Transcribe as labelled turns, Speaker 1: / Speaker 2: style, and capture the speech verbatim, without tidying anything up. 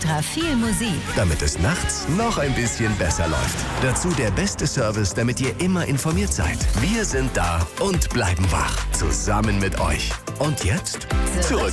Speaker 1: extra viel Musik.
Speaker 2: Damit es nachts noch ein bisschen besser läuft. Dazu der beste Service, damit ihr immer informiert seid. Wir sind da und bleiben wach. Zusammen mit euch. Und jetzt zurück